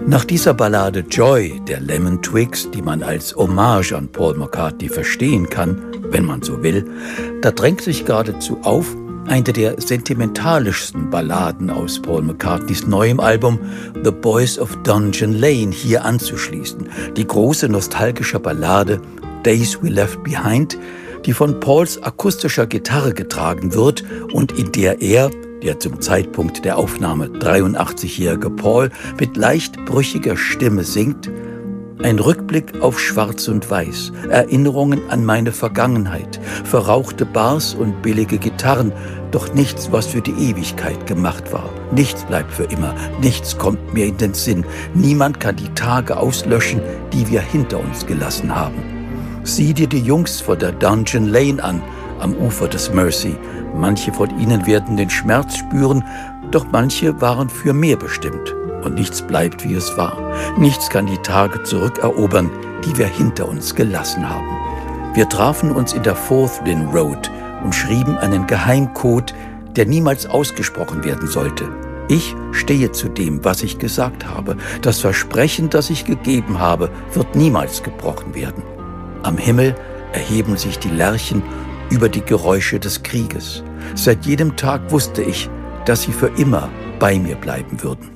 Nach dieser Ballade Joy der Lemon Twigs, die man als Hommage an Paul McCartney verstehen kann, wenn man so will, da drängt sich geradezu auf, eine der sentimentalischsten Balladen aus Paul McCartneys neuem Album The Boys of Dungeon Lane hier anzuschließen. Die große nostalgische Ballade Days We Left Behind, die von Pauls akustischer Gitarre getragen wird und in der er, der zum Zeitpunkt der Aufnahme 83-jährige Paul, mit leicht brüchiger Stimme singt: Ein Rückblick auf Schwarz und Weiß, Erinnerungen an meine Vergangenheit, verrauchte Bars und billige Gitarren, doch nichts, was für die Ewigkeit gemacht war. Nichts bleibt für immer, nichts kommt mir in den Sinn. Niemand kann die Tage auslöschen, die wir hinter uns gelassen haben. Sieh dir die Jungs vor der Dungeon Lane an, am Ufer des Mersey. Manche von ihnen werden den Schmerz spüren, doch manche waren für mehr bestimmt. Und nichts bleibt, wie es war. Nichts kann die Tage zurückerobern, die wir hinter uns gelassen haben. Wir trafen uns in der Fourth Lynn Road und schrieben einen Geheimcode, der niemals ausgesprochen werden sollte. Ich stehe zu dem, was ich gesagt habe. Das Versprechen, das ich gegeben habe, wird niemals gebrochen werden. Am Himmel erheben sich die Lerchen über die Geräusche des Krieges. Seit jedem Tag wusste ich, dass sie für immer bei mir bleiben würden.